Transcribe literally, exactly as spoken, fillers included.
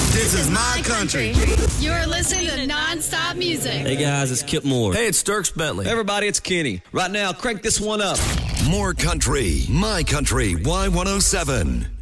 This is my country. You're listening to Nonstop Music. Hey guys, it's Kip Moore. Hey, it's Dierks Bentley. Hey everybody, it's Kenny. Right now, crank this one up. More country, my country, Y one oh seven.